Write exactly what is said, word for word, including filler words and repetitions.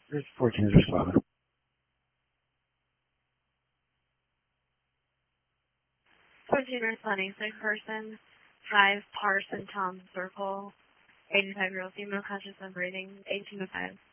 There's fourteen is responding. fourteen responding, six person, five Parson Tom Circle, eighty-five year old female, conscious and breathing, eighteen oh five.